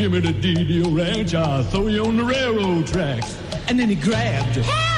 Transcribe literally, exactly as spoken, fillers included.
give me the deed to your ranch, I'll throw you on the railroad tracks. And then he grabbed her.